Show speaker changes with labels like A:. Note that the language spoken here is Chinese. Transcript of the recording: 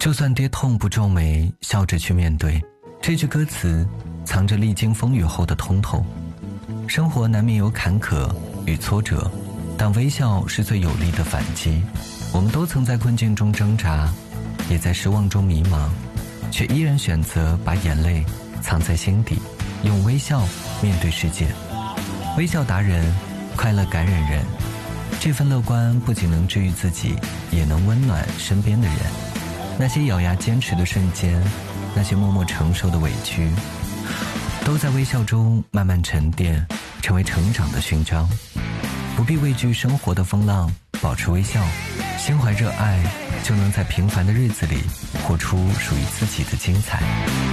A: 就算跌痛不皱眉，笑着去面对。这句歌词藏着历经风雨后的通透。生活难免有坎坷与挫折，但微笑是最有力的反击。我们都曾在困境中挣扎，也在失望中迷茫，却依然选择把眼泪藏在心底，用微笑面对世界。微笑达人，快乐感染人。这份乐观不仅能治愈自己，也能温暖身边的人。那些咬牙坚持的瞬间，那些默默承受的委屈，都在微笑中慢慢沉淀，成为成长的勋章。不必畏惧生活的风浪，保持微笑，心怀热爱，就能在平凡的日子里活出属于自己的精彩。